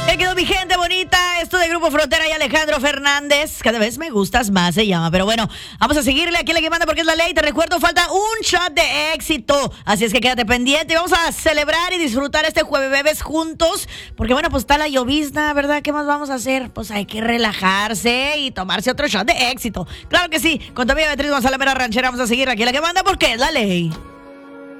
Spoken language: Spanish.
Ya quedó mi gente bonita. Esto de Grupo Frontera y Alejandro Fernández. Cada vez me gustas más, se llama. Pero bueno, vamos a seguirle aquí en La que manda porque es la ley. Te recuerdo, falta un shot de éxito. Así es que quédate pendiente. Vamos a celebrar y disfrutar este jueves bebés juntos. Porque bueno, pues está la llovizna, ¿verdad? ¿Qué más vamos a hacer? Pues hay que relajarse y tomarse otro shot de éxito. Claro que sí. Con tu amiga Beatriz González, Mera Ranchera, vamos a seguir aquí en La que manda porque es la ley.